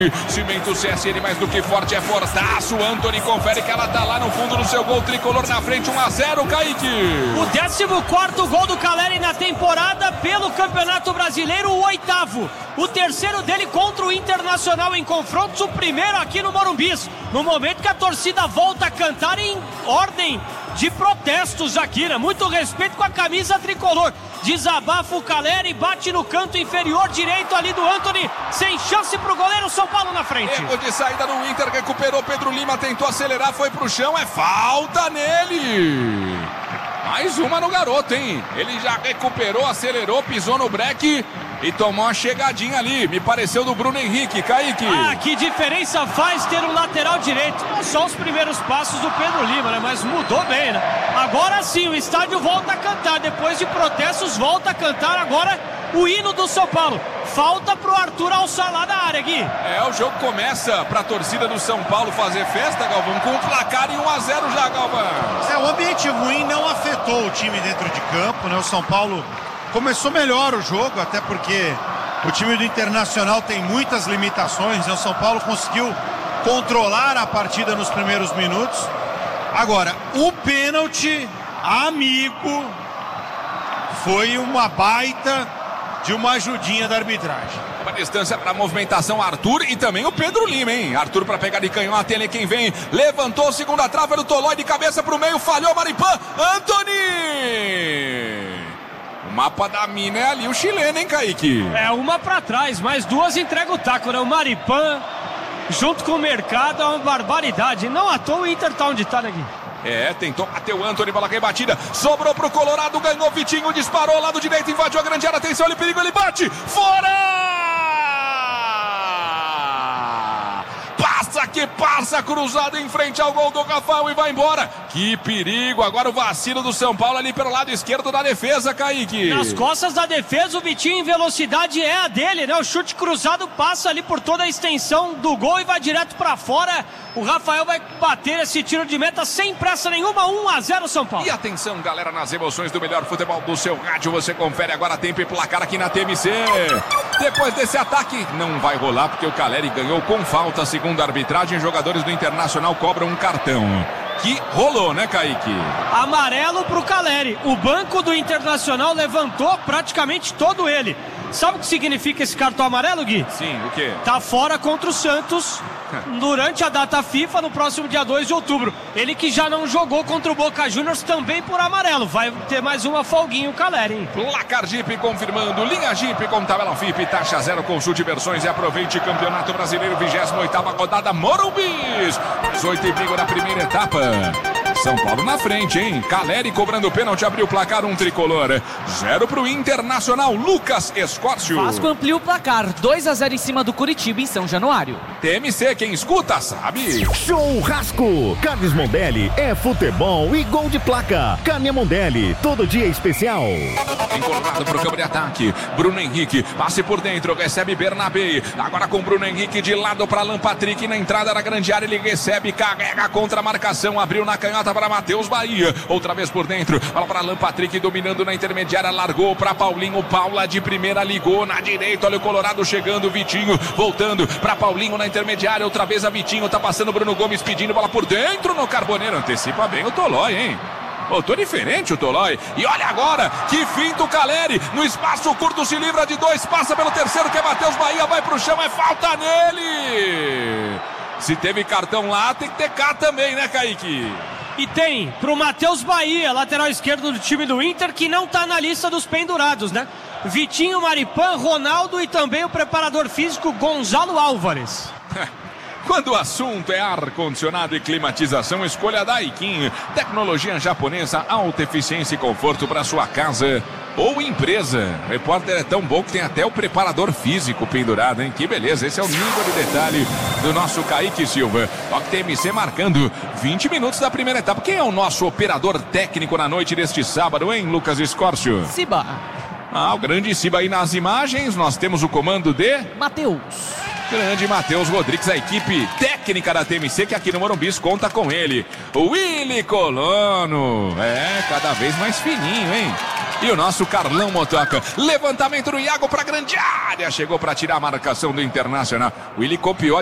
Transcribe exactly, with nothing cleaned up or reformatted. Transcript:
Cimento C S N mais do que forte, é fortaço. Antony confere que ela tá lá no fundo do seu gol. Tricolor na frente, um a zero, Kaique. O décimo quarto gol do Caleri na temporada pelo Campeonato Brasileiro, o oitavo. O terceiro dele contra o Internacional em confrontos, o primeiro aqui no Morumbi. No momento que a torcida volta a cantar em ordem de protestos aqui, né? Muito respeito com a camisa tricolor. Desabafa o Caleri, bate no canto inferior direito ali do Antony, sem chance pro goleiro, São Paulo na frente. Erro de saída do Inter, recuperou Pedro Lima, tentou acelerar, foi pro chão, é falta nele. Mais uma no garoto, hein? Ele já recuperou, acelerou, pisou no breque e tomou uma chegadinha ali. Me pareceu do Bruno Henrique, Kaique. Ah, que diferença faz ter um lateral direito. Só os primeiros passos do Pedro Lima, né? Mas mudou bem, né? Agora sim, o estádio volta a cantar. Depois de protestos, volta a cantar agora o hino do São Paulo. Falta pro Arthur alçar lá na área, Gui. É, o jogo começa pra torcida do São Paulo fazer festa, Galvão, com um placar em um a zero já, Galvão. É, o ambiente ruim não afetou o time dentro de campo, né? O São Paulo começou melhor o jogo, até porque o time do Internacional tem muitas limitações, né? O São Paulo conseguiu controlar a partida nos primeiros minutos. Agora, o pênalti, amigo, foi uma baita de uma ajudinha da arbitragem. Uma distância para a movimentação, Arthur e também o Pedro Lima, hein? Arthur para pegar de canhota, ele é quem vem, levantou, segunda trava do Tolói, de cabeça para o meio, falhou Maripan, Antony! O mapa da mina é ali o chileno, hein, Kaique? É uma para trás, mais duas entrega o taco, né? O Maripan junto com o Mercado é uma barbaridade. Não à toa o Inter tá onde tá, né, Gui? É, tentou bater o Antony, bola rebatida, sobrou pro Colorado, ganhou Vitinho, disparou, lado direito, invadiu a grande área, atenção, ele perigo, ele bate, fora! Passa que passa, cruzado em frente ao gol do Rafael e vai embora. Que perigo, agora o vacilo do São Paulo ali pelo lado esquerdo da defesa, Kaique. Nas costas da defesa, o Vitinho em velocidade é a dele, né? O chute cruzado passa ali por toda a extensão do gol e vai direto pra fora. O Rafael vai bater esse tiro de meta sem pressa nenhuma, um a zero São Paulo. E atenção, galera, nas emoções do melhor futebol do seu rádio, você confere agora tempo e placar aqui na T M C. Depois desse ataque, não vai rolar porque o Caleri ganhou com falta, segundo a arbitragem, jogadores do Internacional cobram um cartão. Que rolou, né, Kaique? Amarelo pro Caleri. O banco do Internacional levantou praticamente todo ele. Sabe o que significa esse cartão amarelo, Gui? Sim, o quê? Tá fora contra o Santos durante a data FIFA no próximo dia dois de outubro. Ele que já não jogou contra o Boca Juniors também por amarelo. Vai ter mais uma folguinha o Caleri, hein? Placar Jeep confirmando. Linha Jeep com tabela F I P, taxa zero, consulte versões e aproveite Campeonato Brasileiro, vigésima oitava rodada, Morumbi. dezoito e meio na primeira etapa. São Paulo na frente, hein? Caleri cobrando o pênalti, abriu o placar, um tricolor. Zero pro Internacional, Lucas Escórcio. Vasco amplia o placar, dois a zero em cima do Curitiba em São Januário. T M C, quem escuta sabe. Churrasco, Carnes Mondelli, é futebol e gol de placa. Carne Mondelli, todo dia especial. Encorpado pro campo de ataque, Bruno Henrique, passe por dentro, recebe Bernabé. Agora com Bruno Henrique de lado para Alan Patrick, na entrada da grande área ele recebe, carrega contra a marcação, abriu na canhota para Matheus Bahia, outra vez por dentro, bola para Alan Patrick dominando na intermediária, largou para Paulinho, Paula de primeira ligou na direita, olha o Colorado chegando, Vitinho voltando para Paulinho na intermediária, outra vez a Vitinho, tá passando Bruno Gomes pedindo bola por dentro no Carboneiro, antecipa bem o Tolói, hein? Oh, tô diferente o Tolói. E olha agora, que finta o Caleri. No espaço curto se livra de dois, passa pelo terceiro, que é Matheus Bahia, vai pro chão, é falta nele. Se teve cartão lá, tem que ter cá também, né, Kaique? E tem pro Matheus Bahia, lateral esquerdo do time do Inter, que não tá na lista dos pendurados, né? Vitinho, Maripan, Ronaldo e também o preparador físico Gonzalo Álvares. Quando o assunto é ar-condicionado e climatização, escolha a Daikin. Tecnologia japonesa, alta eficiência e conforto para sua casa ou empresa. O repórter é tão bom que tem até o preparador físico pendurado, hein? Que beleza, esse é o nível de detalhe do nosso Kaique Silva. O T M C marcando vinte minutos da primeira etapa. Quem é o nosso operador técnico na noite deste sábado, hein, Lucas Escórcio? Ciba. Ah, o grande Ciba aí nas imagens. Nós temos o comando de... Matheus. Grande Matheus Rodrigues, a equipe técnica da T M C que aqui no Morumbi conta com ele. O Willy Colono. É, cada vez mais fininho, hein? E o nosso Carlão Motoca. Levantamento do Iago para grande área. Chegou para tirar a marcação do Internacional. O Willi copiou